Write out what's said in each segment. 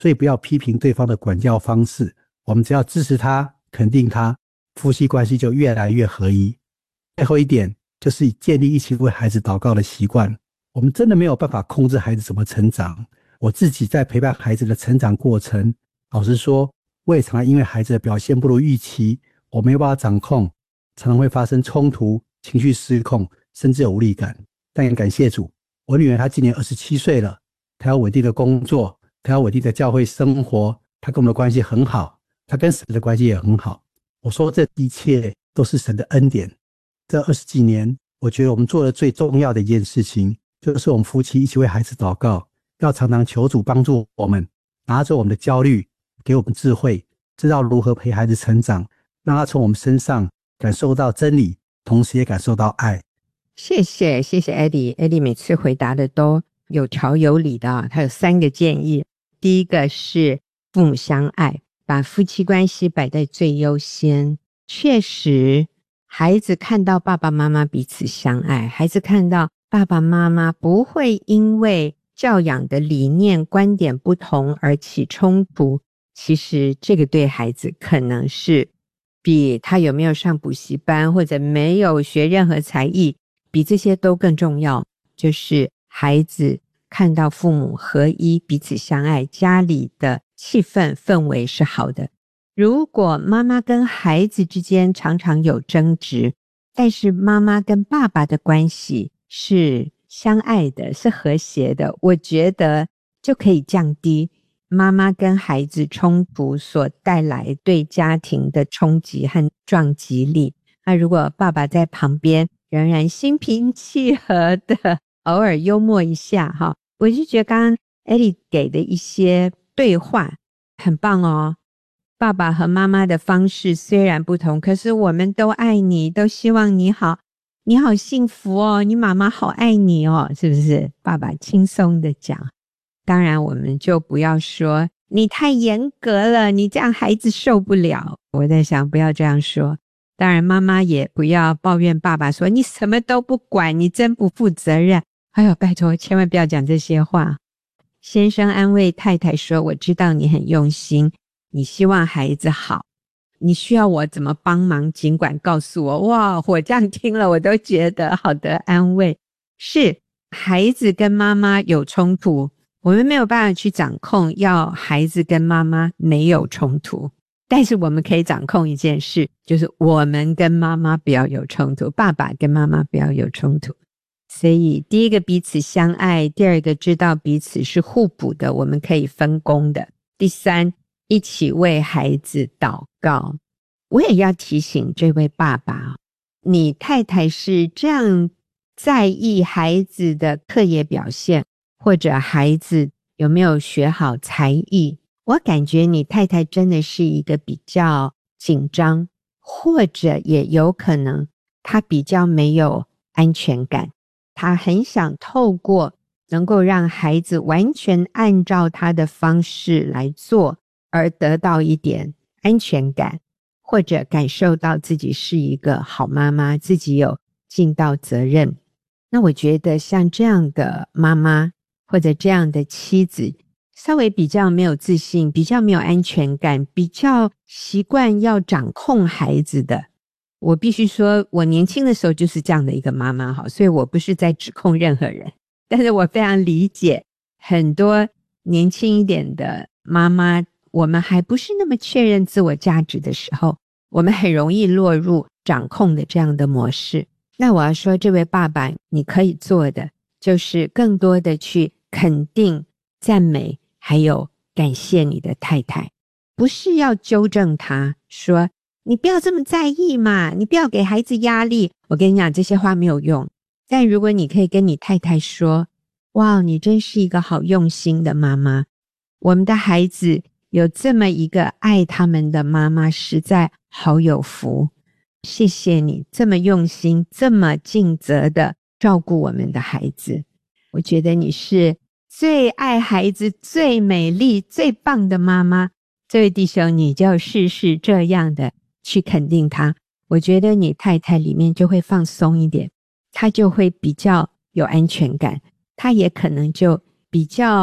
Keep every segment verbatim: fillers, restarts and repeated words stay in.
所以不要批评对方的管教方式，我们只要支持他，肯定他，夫妻关系就越来越合一。最后一点就是建立一起为孩子祷告的习惯。我们真的没有办法控制孩子怎么成长，我自己在陪伴孩子的成长过程，老实说我也常常因为孩子的表现不如预期，我没有办法掌控，常常会发生冲突，情绪失控，甚至有无力感。但也感谢主，我女儿她今年二十七岁了，她有稳定的工作，她有稳定的教会生活，她跟我们的关系很好，她跟神的关系也很好。我说这一切都是神的恩典。这二十几年，我觉得我们做的最重要的一件事情，就是我们夫妻一起为孩子祷告，要常常求主帮助我们，拿着我们的焦虑，给我们智慧，知道如何陪孩子成长，让他从我们身上感受到真理，同时也感受到爱。 谢谢谢谢 Eddie Eddie 每次回答的都有条有理的啊，他有三个建议。第一个是父母相爱，把夫妻关系摆在最优先。确实孩子看到爸爸妈妈彼此相爱，孩子看到爸爸妈妈不会因为教养的理念观点不同而起冲突，其实这个对孩子可能是比他有没有上补习班或者没有学任何才艺，比这些都更重要。就是孩子看到父母合一彼此相爱，家里的气氛氛围是好的。如果妈妈跟孩子之间常常有争执，但是妈妈跟爸爸的关系是相爱的，是和谐的，我觉得就可以降低妈妈跟孩子冲突所带来对家庭的冲击和撞击力。那如果爸爸在旁边仍然心平气和的偶尔幽默一下哈，我就觉得刚刚 Eddie 给的一些对话很棒哦。爸爸和妈妈的方式虽然不同，可是我们都爱你，都希望你好，你好幸福哦，你妈妈好爱你哦，是不是？爸爸轻松的讲。当然我们就不要说你太严格了，你这样孩子受不了，我在想不要这样说。当然妈妈也不要抱怨爸爸说你什么都不管，你真不负责任。哎呦拜托千万不要讲这些话。先生安慰太太说，我知道你很用心，你希望孩子好，你需要我怎么帮忙尽管告诉我。哇，我这样听了我都觉得好的安慰。是孩子跟妈妈有冲突，我们没有办法去掌控要孩子跟妈妈没有冲突，但是我们可以掌控一件事，就是我们跟妈妈不要有冲突，爸爸跟妈妈不要有冲突。所以第一个彼此相爱，第二个知道彼此是互补的，我们可以分工的，第三一起为孩子祷告。我也要提醒这位爸爸，你太太是这样在意孩子的课业表现，或者孩子有没有学好才艺，我感觉你太太真的是一个比较紧张，或者也有可能她比较没有安全感，她很想透过能够让孩子完全按照她的方式来做，而得到一点安全感，或者感受到自己是一个好妈妈，自己有尽到责任。那我觉得像这样的妈妈或者这样的妻子，稍微比较没有自信，比较没有安全感，比较习惯要掌控孩子的，我必须说我年轻的时候就是这样的一个妈妈，好，所以我不是在指控任何人，但是我非常理解很多年轻一点的妈妈，我们还不是那么确认自我价值的时候，我们很容易落入掌控的这样的模式。那我要说这位爸爸，你可以做的就是更多的去肯定赞美还有感谢你的太太，不是要纠正他说你不要这么在意嘛，你不要给孩子压力，我跟你讲这些话没有用。但如果你可以跟你太太说，哇，你真是一个好用心的妈妈，我们的孩子有这么一个爱他们的妈妈，实在好有福，谢谢你这么用心这么尽责的照顾我们的孩子，我觉得你是最爱孩子最美丽最棒的妈妈。这位弟兄，你就试试这样的去肯定他，我觉得你太太里面就会放松一点，他就会比较有安全感，他也可能就比较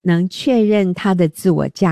能确认他的自我价